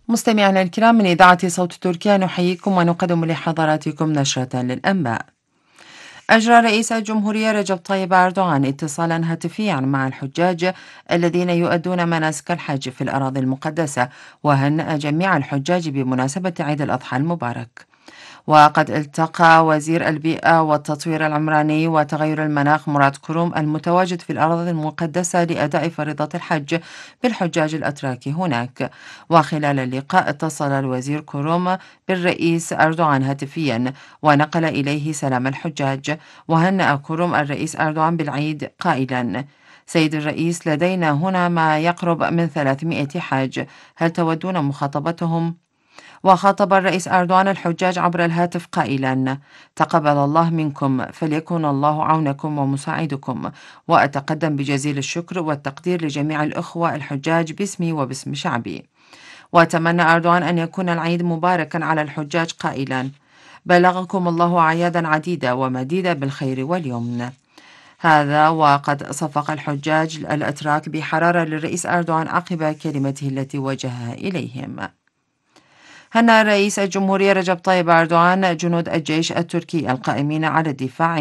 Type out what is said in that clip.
مستمعينا الكرام من إذاعة صوت تركيا نحييكم ونقدم لحضراتكم نشرة للأنباء. أجرى رئيس الجمهورية رجب طيب أردوغان اتصالا هاتفيا مع الحجاج الذين يؤدون مناسك الحج في الأراضي المقدسة، وهنأ جميع الحجاج بمناسبة عيد الأضحى المبارك. وقد التقى وزير البيئة والتطوير العمراني وتغير المناخ مراد كروم المتواجد في الأراضي المقدسة لأداء فريضة الحج بالحجاج الأتراك هناك. وخلال اللقاء اتصل الوزير كروم بالرئيس أردوغان هاتفيا ونقل إليه سلام الحجاج، وهنأ كروم الرئيس أردوغان بالعيد قائلا: سيد الرئيس، لدينا هنا ما يقرب من 300 حاج، هل تودون مخاطبتهم؟ وخاطب الرئيس أردوغان الحجاج عبر الهاتف قائلا: تقبل الله منكم، فليكن الله عونكم ومساعدكم، وأتقدم بجزيل الشكر والتقدير لجميع الأخوة الحجاج باسمي وباسم شعبي. وتمنى أردوغان أن يكون العيد مباركا على الحجاج قائلا: بلغكم الله أعيادا عديدة ومديدة بالخير واليمن. هذا وقد صفق الحجاج الأتراك بحرارة للرئيس أردوغان عقب كلمته التي وجهها إليهم. هنأ رئيس الجمهورية رجب طيب أردوغان جنود الجيش التركي القائمين على الدفاع